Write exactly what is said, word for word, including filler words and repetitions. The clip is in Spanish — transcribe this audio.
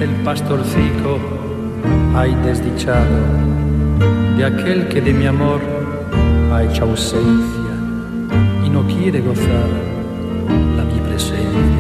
el pastorcico, ay desdichado, de aquel que de mi amor ha hecho ausencia y no quiere gozar la mi presencia.